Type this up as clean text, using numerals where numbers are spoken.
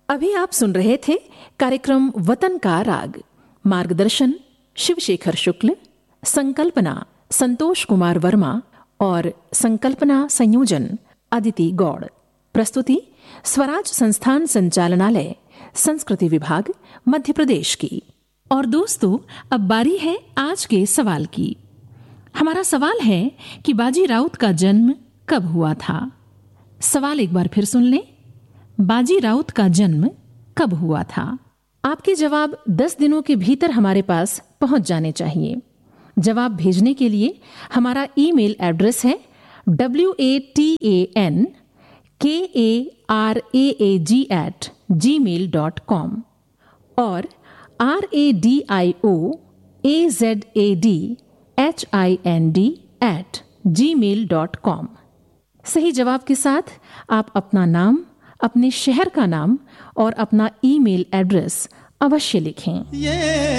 अभी आप सुन रहे थे कार्यक्रम वतन का राग। मार्गदर्शन शिवशेखर शुक्ल, संकल्पना संतोष कुमार वर्मा और संकल्पना संयोजन अदिति गौड़। प्रस्तुति स्वराज संस्थान संचालनालय, संस्कृति विभाग, मध्य प्रदेश की। और दोस्तों, अब बारी है आज के सवाल की। हमारा सवाल है कि बाजी राउत का जन्म कब हुआ था। सवाल एक बार फिर सुन लें। बाजी राउत का जन्म कब हुआ था? आपके जवाब 10 दिनों के भीतर हमारे पास पहुंच जाने चाहिए। जवाब भेजने के लिए हमारा ईमेल एड्रेस है watankaraag@gmail.com और radioazadhind@gmail.com। सही जवाब के साथ आप अपना नाम, अपने शहर का नाम और अपना ईमेल एड्रेस अवश्य लिखें।